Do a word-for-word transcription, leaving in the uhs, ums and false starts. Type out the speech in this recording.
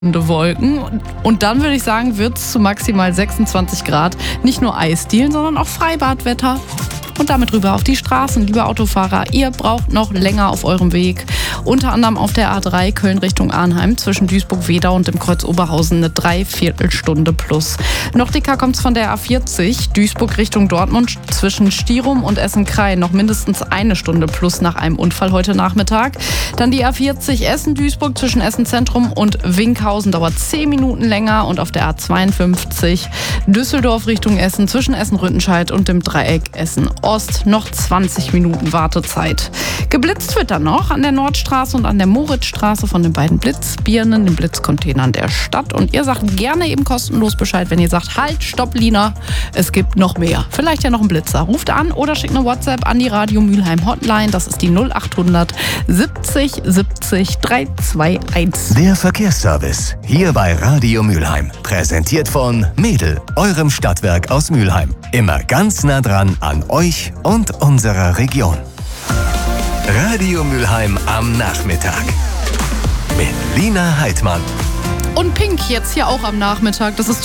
Wolken. Und dann würde ich sagen, wird es zu maximal sechsundzwanzig Grad nicht nur Eisdielen, sondern auch Freibadwetter. Und damit rüber auf die Straßen. Liebe Autofahrer, ihr braucht noch länger auf eurem Weg. Unter anderem auf der A drei Köln Richtung Arnheim zwischen Duisburg-Wedau und dem Kreuz Oberhausen eine Dreiviertelstunde plus. Noch dicker kommt es von der A vierzig Duisburg Richtung Dortmund zwischen Stierum und Essen-Krain. Noch mindestens eine Stunde plus nach einem Unfall heute Nachmittag. Dann die A vierzig Essen-Duisburg zwischen Essen-Zentrum und Winkhausen dauert zehn Minuten länger. Und auf der A zweiundfünfzig Düsseldorf Richtung Essen zwischen Essen-Rüttenscheid und dem Dreieck Essen-Ost noch zwanzig Minuten Wartezeit. Geblitzt wird dann noch an der Nordstraße und an der Moritzstraße von den beiden Blitzbirnen, den Blitzcontainern der Stadt. Und ihr sagt gerne eben kostenlos Bescheid, wenn ihr sagt, halt, stopp, Lina, es gibt noch mehr. Vielleicht ja noch einen Blitzer. Ruft an oder schickt eine WhatsApp an die Radio Mülheim Hotline. Das ist die null achthundert siebzig siebzig dreihundertzweiundundzwanzig. Der Verkehrsservice hier bei Radio Mülheim. Präsentiert von Mädel, eurem Stadtwerk aus Mülheim. Immer ganz nah dran an euch und unserer Region. Radio Mülheim am Nachmittag. Mit Lina Heidmann. Und Pink jetzt hier auch am Nachmittag. Das ist